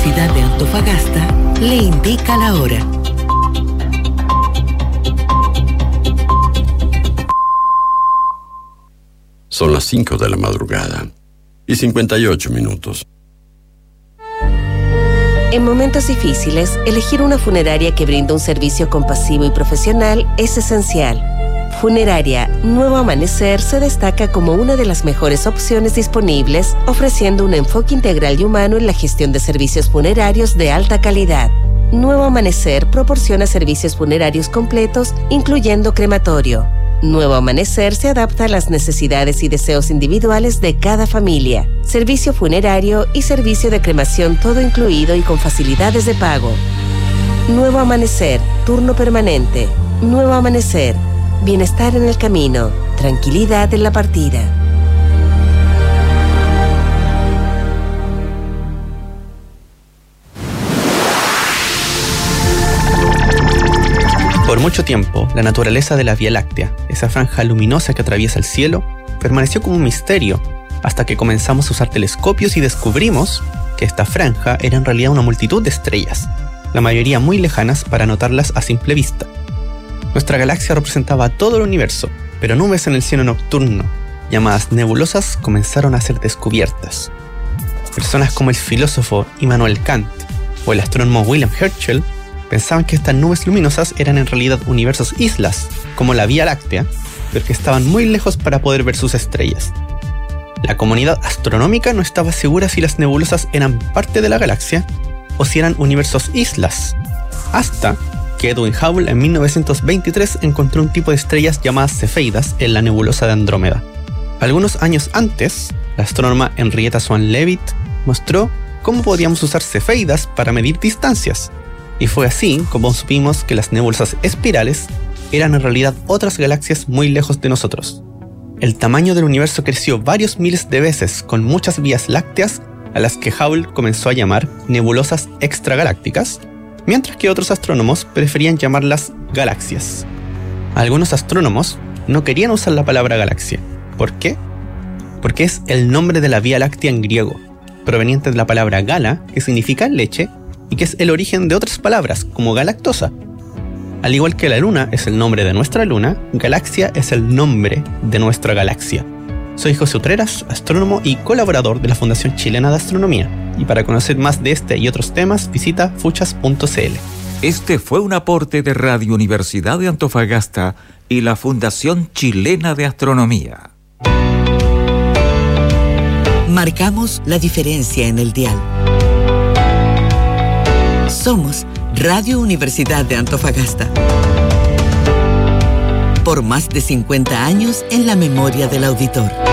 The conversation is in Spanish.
Universidad de Antofagasta le indica la hora. Son las 5 de la madrugada y 58 minutos. En momentos difíciles, elegir una funeraria que brinda un servicio compasivo y profesional es esencial. Funeraria Nuevo Amanecer se destaca como una de las mejores opciones disponibles, ofreciendo un enfoque integral y humano en la gestión de servicios funerarios de alta calidad. Nuevo Amanecer proporciona servicios funerarios completos, incluyendo crematorio. Nuevo Amanecer se adapta a las necesidades y deseos individuales de cada familia. Servicio funerario y servicio de cremación todo incluido y con facilidades de pago. Nuevo Amanecer, turno permanente. Nuevo Amanecer, bienestar en el camino, tranquilidad en la partida. Por mucho tiempo, la naturaleza de la Vía Láctea, esa franja luminosa que atraviesa el cielo, permaneció como un misterio, hasta que comenzamos a usar telescopios y descubrimos que esta franja era en realidad una multitud de estrellas, la mayoría muy lejanas para notarlas a simple vista. Nuestra galaxia representaba todo el universo, pero nubes en el cielo nocturno, llamadas nebulosas, comenzaron a ser descubiertas. Personas como el filósofo Immanuel Kant o el astrónomo William Herschel pensaban que estas nubes luminosas eran en realidad universos islas, como la Vía Láctea, pero que estaban muy lejos para poder ver sus estrellas. La comunidad astronómica no estaba segura si las nebulosas eran parte de la galaxia o si eran universos islas, hasta que Edwin Hubble en 1923 encontró un tipo de estrellas llamadas cefeidas en la nebulosa de Andrómeda. Algunos años antes, la astrónoma Henrietta Swan Leavitt mostró cómo podíamos usar cefeidas para medir distancias. Y fue así como supimos que las nebulosas espirales eran en realidad otras galaxias muy lejos de nosotros. El tamaño del universo creció varios miles de veces con muchas vías lácteas a las que Hubble comenzó a llamar nebulosas extragalácticas, mientras que otros astrónomos preferían llamarlas galaxias. Algunos astrónomos no querían usar la palabra galaxia. ¿Por qué? Porque es el nombre de la Vía Láctea en griego, proveniente de la palabra gala, que significa leche, y que es el origen de otras palabras, como galactosa. Al igual que la Luna es el nombre de nuestra Luna, galaxia es el nombre de nuestra galaxia. Soy José Utreras, astrónomo y colaborador de la Fundación Chilena de Astronomía. Y para conocer más de este y otros temas, visita fuchas.cl. Este fue un aporte de Radio Universidad de Antofagasta y la Fundación Chilena de Astronomía. Marcamos la diferencia en el dial. Somos Radio Universidad de Antofagasta. Por más de 50 años en la memoria del auditor.